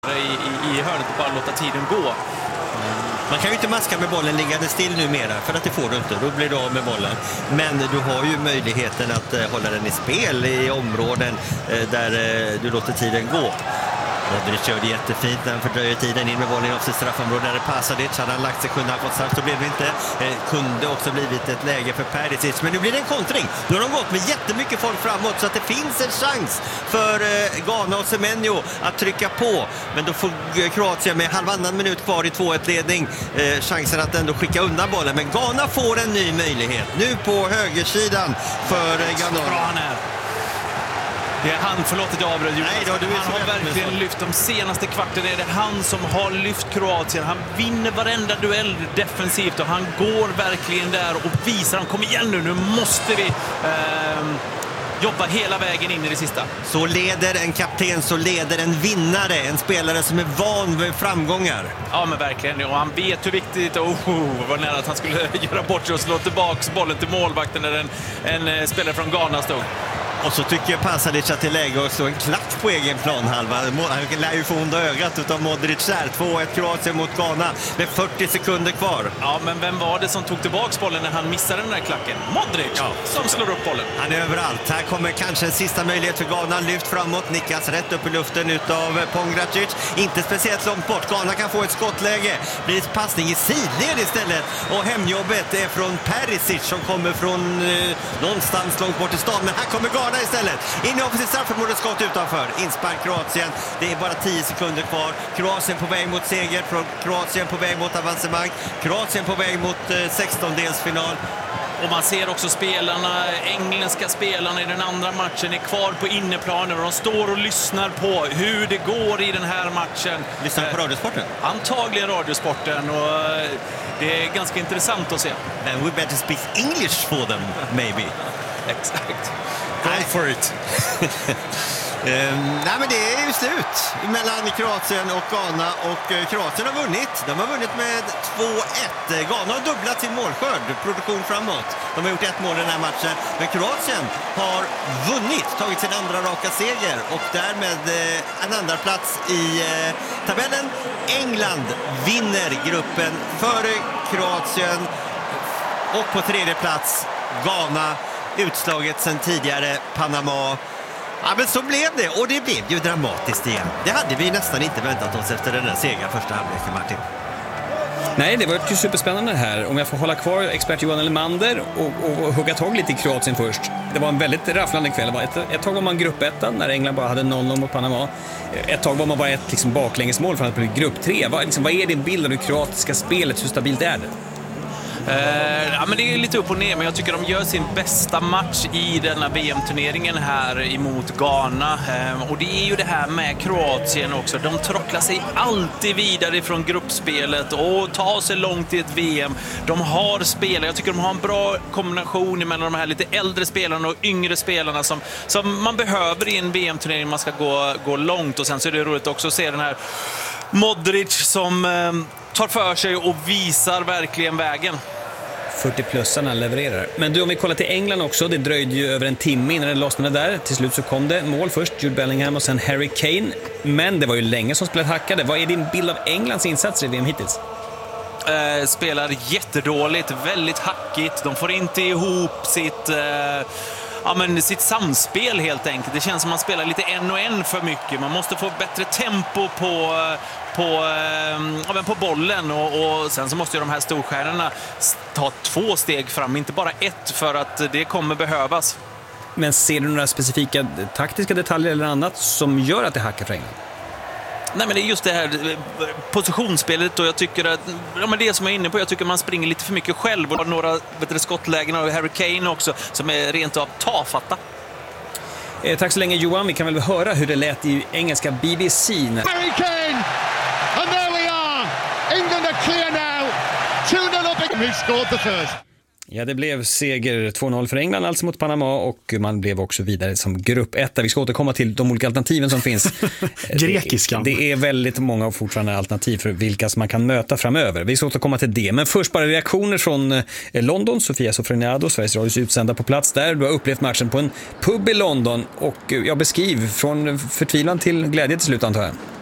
i hörnet och bara låta tiden gå. Man kan ju inte maska med bollen liggande still numera, för att det får du inte, då blir du av med bollen. Men du har ju möjligheten att hålla den i spel i områden där du låter tiden gå. Modric körde jättefint när han fördröjer tiden in med bollen av sitt straffområde. Där det passade, hade han lagt sig, kunde han fått straff, så blev det inte. Kunde också blivit ett läge för Perisic, men nu blir det en kontring. Nu har de gått med jättemycket folk framåt, så att det finns en chans för Ghana och Semenyo att trycka på. Men då får Kroatien med halvannan minut kvar i 2-1-ledning chansen att ändå skicka undan bollen. Men Ghana får en ny möjlighet nu på högersidan för Ghana. Det är han, förlåt att jag avbröt. Han har verkligen lyft de senaste kvarten. Är det han som har lyft Kroatien. Han vinner varenda duell defensivt och han går verkligen där och visar, han kommer igen nu måste vi jobba hela vägen in i det sista. Så leder en kapten, så leder en vinnare, en spelare som är van vid framgångar. Ja, men verkligen, och han vet hur viktigt var nära att han skulle göra bort sig och slå tillbaka bollen till målvakten när en spelare från Ghana stod. Och så tycker Pasalic att det är läge att slå en klack på egen planhalva. Han lär ju få onda ögat utav Modric där. 2-1 Kroatien mot Ghana med 40 sekunder kvar. Ja, men vem var det som tog tillbaka bollen när han missade den där klacken? Modric, som slår upp bollen. Han är överallt. Här kommer kanske en sista möjlighet för Ghana. Lyft framåt, nickas rätt upp i luften utav Pongracic. Inte speciellt långt bort. Ghana kan få ett skottläge. Blir ett passning i sidled istället. Och hemjobbet är från Perisic som kommer från någonstans långt bort i stan. Men här kommer Ghana istället. In i offensivt straffområde, skott utanför. Inspark Kroatien. Det är bara 10 sekunder kvar. Kroatien på väg mot seger. Kroatien på väg mot avancemang. Kroatien på väg mot 16-delsfinal. Och man ser också engelska spelarna i den andra matchen är kvar på inneplanen och de står och lyssnar på hur det går i den här matchen. Lyssnar på radiosporten? Antagligen radiosporten, och det är ganska intressant att se. And we better speak English for them, maybe. Exakt. Go for it. Nej, men det är ju slut mellan Kroatien och Ghana, och Kroatien har vunnit. De har vunnit med 2-1. Ghana har dubblat sin målskörd, produktion framåt. De har gjort 1 mål i den här matchen. Men Kroatien har vunnit, tagit sin andra raka seger och därmed en andra plats i tabellen. England vinner gruppen före Kroatien, och på tredje plats Ghana. Utslaget sen tidigare Panama. Ja, men så blev det, och det blev ju dramatiskt igen. Det hade vi nästan inte väntat oss efter den där sega första halvleken, Martin. Nej, det var ju superspännande här. Om jag får hålla kvar expert Johan Elmander och hugga tag lite i Kroatien först. Det var en väldigt rafflande kväll. Ett tag var man gruppettan när England bara hade 0-0 mot Panama. Ett tag var man bara ett baklängesmål för att bli grupp 3. Vad är din bild av det kroatiska spelet? Hur stabilt är det? Ja, men det är lite upp och ner, men jag tycker de gör sin bästa match i denna VM-turneringen här emot Ghana. Och det är ju det här med Kroatien också. De trocklar sig alltid vidare från gruppspelet och tar sig långt i ett VM. De har spelare, jag tycker de har en bra kombination mellan de här lite äldre spelarna och yngre spelarna som man behöver i en VM-turnering. Man ska gå långt, och sen så är det roligt också att se den här Modric som tar för sig och visar verkligen vägen. 40-plussarna levererar. Men du, om vi kollar till England också, det dröjde ju över en timme innan det lossnade där. Till slut så kom det mål, först Jude Bellingham och sen Harry Kane. Men det var ju länge som spelet hackade. Vad är din bild av Englands insatser i VM hittills? Spelar jättedåligt, väldigt hackigt. De får inte ihop sitt samspel helt enkelt. Det känns som att man spelar lite en och en för mycket. Man måste få bättre tempo på bollen, och sen så måste ju de här storstjärnorna ta 2 steg fram, inte bara 1, för att det kommer behövas. Men ser du några specifika taktiska detaljer eller annat som gör att det hackar för England? Nej, men det är just det här positionsspelet, och jag tycker att det som jag är inne på, jag tycker man springer lite för mycket själv, och några skottlägen av Harry Kane också som är rent av tafatta. Tack så länge, Johan. Vi kan väl höra hur det lät i engelska BBC. Harry Kane! And there we are! England are clear now! 2-0 up. Who scored the first? Ja, det blev seger 2-0 för England alltså mot Panama, och man blev också vidare som grupp 1. Vi ska återkomma till de olika alternativen som finns. Grekiskan. Det är väldigt många och fortfarande alternativ för vilka som man kan möta framöver. Vi ska återkomma till det. Men först bara reaktioner från London. Sofia Sofroniado, Sveriges Radios utsända på plats där. Du har upplevt matchen på en pub i London, och jag beskriv från förtvivlan till glädje till slut, antar jag.